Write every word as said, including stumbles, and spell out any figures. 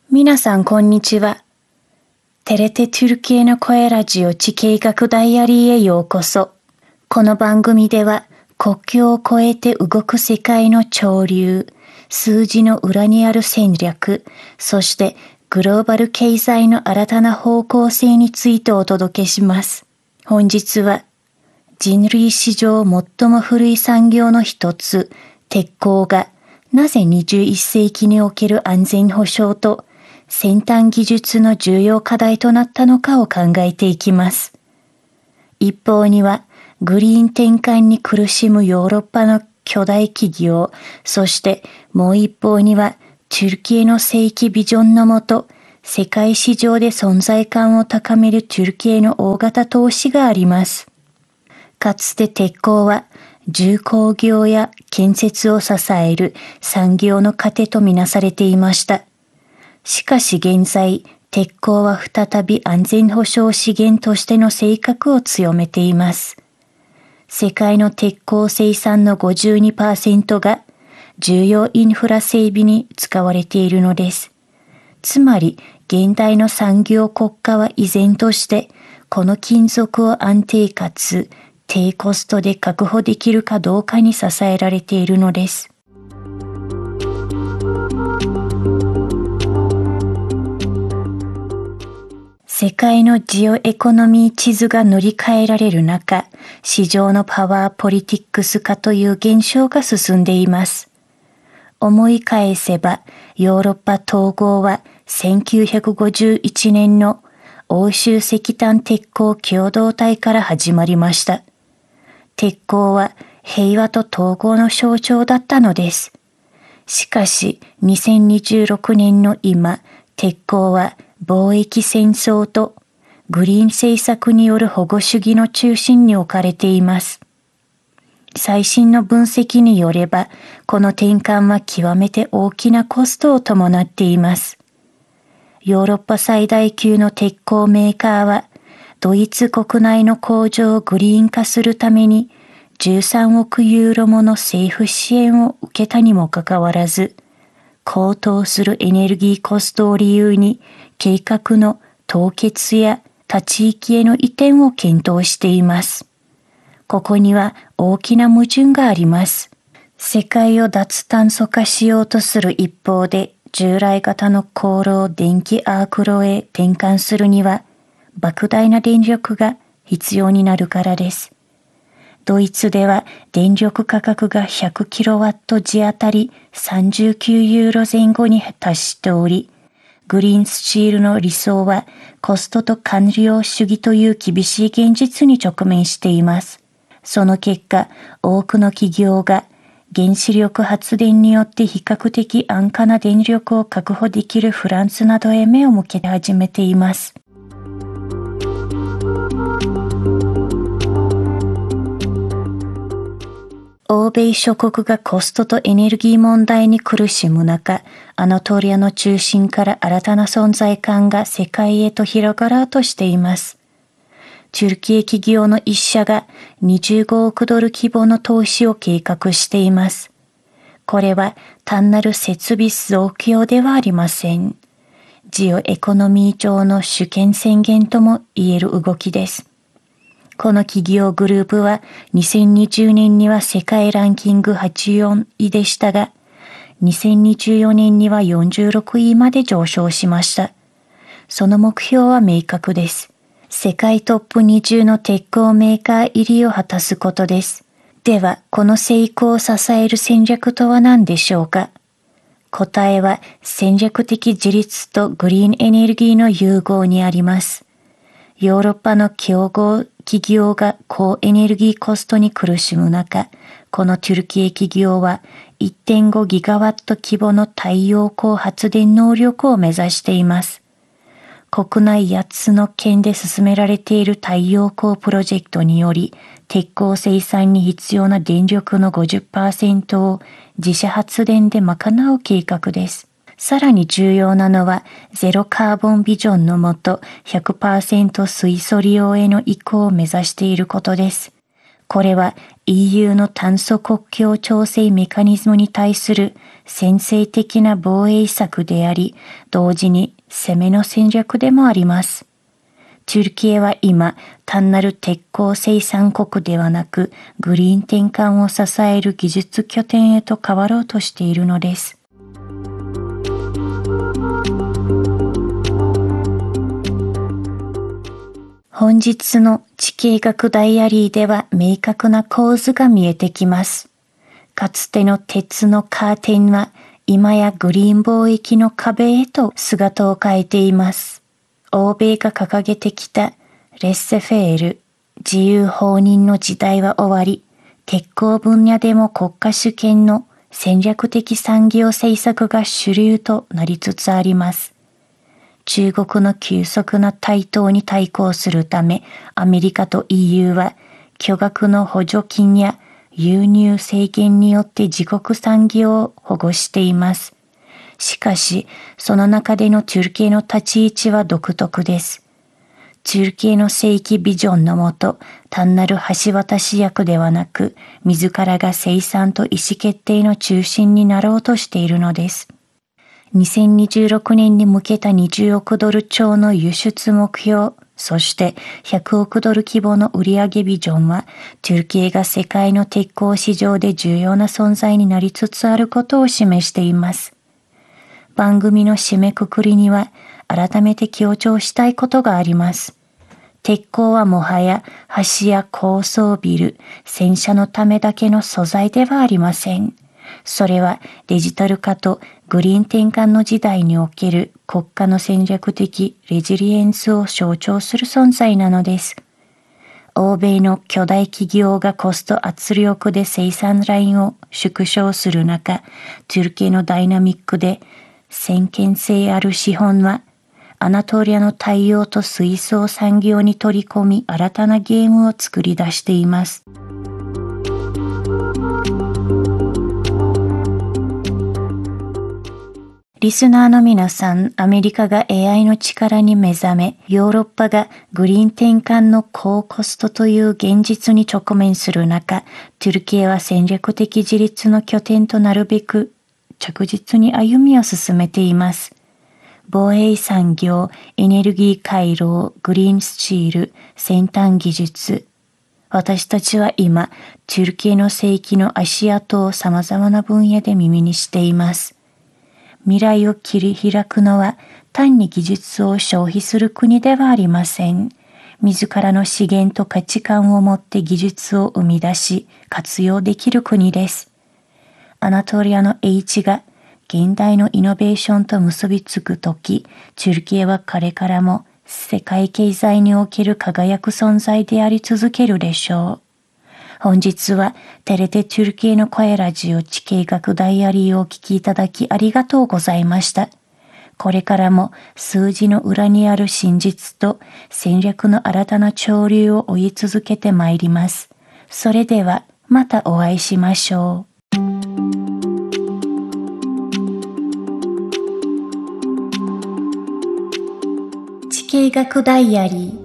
皆さんこんにちは。テレテトゥルキエの声ラジオ地計画ダイアリーへようこそ。この番組では国境を越えて動く世界の潮流、数字の裏にある戦略、そしてグローバル経済の新たな方向性についてお届けします。本日は人類史上最も古い産業の一つ、鉄鋼がなぜにじゅういっせいきにおける安全保障と先端技術の重要課題となったのかを考えていきます。一方にはグリーン転換に苦しむヨーロッパの巨大企業、そしてもう一方にはトゥルキエの正規ビジョンのもと、世界市場で存在感を高めるトゥルキエの大型投資があります。かつて鉄鋼は重工業や建設を支える産業の糧とみなされていました。しかし現在、鉄鋼は再び安全保障資源としての性格を強めています。世界の鉄鋼生産の ごじゅうにパーセント が重要インフラ整備に使われているのです。つまり、現代の産業国家は依然として、この金属を安定かつ低コストで確保できるかどうかに支えられているのです。世界のジオエコノミー地図が塗り替えられる中、市場のパワーポリティックス化という現象が進んでいます。思い返せば、ヨーロッパ統合はせんきゅうひゃくごじゅういちねんの欧州石炭鉄鋼共同体から始まりました。鉄鋼は平和と統合の象徴だったのです。しかし、にせんにじゅうろくねんの今、鉄鋼は貿易戦争とグリーン政策による保護主義の中心に置かれています。最新の分析によれば、この転換は極めて大きなコストを伴っています。ヨーロッパ最大級の鉄鋼メーカーは、ドイツ国内の工場をグリーン化するためにじゅうさんおくユーロもの政府支援を受けたにもかかわらず、高騰するエネルギーコストを理由に計画の凍結や他地域への移転を検討しています。ここには大きな矛盾があります。世界を脱炭素化しようとする一方で、従来型の高炉を電気アーク炉へ転換するには、莫大な電力が必要になるからです。ドイツでは電力価格がひゃくキロワットじあたりさんじゅうきゅうユーロ前後に達しており、グリーンスチールの理想はコストと官僚主義という厳しい現実に直面しています。その結果、多くの企業が原子力発電によって比較的安価な電力を確保できるフランスなどへ目を向け始めています。欧米諸国がコストとエネルギー問題に苦しむ中、アナトリアの中心から新たな存在感が世界へと広がろうとしています。トゥルキエ企業の一社がにじゅうごおくドル規模の投資を計画しています。これは単なる設備増強ではありません。ジオエコノミー上の主権宣言とも言える動きです。この企業グループはにせんにじゅうねんには世界ランキングはちじゅうよんいでしたが、にせんにじゅうよねんにはよんじゅうろくいまで上昇しました。その目標は明確です。世界トップにじゅうの鉄鋼メーカー入りを果たすことです。では、この成功を支える戦略とは何でしょうか？答えは戦略的自立とグリーンエネルギーの融合にあります。ヨーロッパの競合企業が高エネルギーコストに苦しむ中、このトゥルキエ企業は いってんごギガワット規模の太陽光発電能力を目指しています。国内やっつの県で進められている太陽光プロジェクトにより、鉄鋼生産に必要な電力の ごじゅっパーセント を自社発電で賄う計画です。さらに重要なのは、ゼロカーボンビジョンのもと ひゃくパーセント 水素利用への移行を目指していることです。 これは イーユー の炭素国境調整メカニズムに対する先制的な防衛策であり、同時に攻めの戦略でもあります。トルキエは今、単なる鉄鋼生産国ではなく、グリーン転換を支える技術拠点へと変わろうとしているのです。本日の地形学ダイアリーでは明確な構図が見えてきます。かつての鉄のカーテンは今やグリーン貿易の壁へと姿を変えています。欧米が掲げてきたレッセフェール、自由放任の時代は終わり、鉄鋼分野でも国家主権の戦略的産業政策が主流となりつつあります。中国の急速な台頭に対抗するため、アメリカと イーユー は巨額の補助金や輸入制限によって自国産業を保護しています。しかし、その中でのトルキエの立ち位置は独特です。トルキエの正規ビジョンのもと、単なる橋渡し役ではなく、自らが生産と意思決定の中心になろうとしているのです。にせんにじゅうろくねんに向けたにじゅうおくドル超の輸出目標、そしてひゃくおくドル規模の売上ビジョンは、トルキエが世界の鉄鋼市場で重要な存在になりつつあることを示しています。番組の締めくくりには、改めて強調したいことがあります。鉄鋼はもはや橋や高層ビル、戦車のためだけの素材ではありません。それはデジタル化とグリーン転換の時代における国家の戦略的レジリエンスを象徴する存在なのです。欧米の巨大企業がコスト圧力で生産ラインを縮小する中、トルキエのダイナミックで先見性ある資本は、アナトリアの太陽と水素産業に取り込み新たなゲームを作り出しています。リスナーの皆さん、アメリカが エーアイ の力に目覚め、ヨーロッパがグリーン転換の高コストという現実に直面する中、トルキエは戦略的自立の拠点となるべく着実に歩みを進めています。防衛産業、エネルギー回廊、グリーンスチール、先端技術。私たちは今、トルキエの世紀の足跡を様々な分野で耳にしています。未来を切り開くのは単に技術を消費する国ではありません。自らの資源と価値観を持って技術を生み出し活用できる国です。アナトリアの H が現代のイノベーションと結びつくとき、トルキエはこれからも世界経済における輝く存在であり続けるでしょう。本日はテレテトルキエの声ラジオ地形学ダイアリーをお聞きいただきありがとうございました。これからも数字の裏にある真実と戦略の新たな潮流を追い続けてまいります。それではまたお会いしましょう。地形学ダイアリー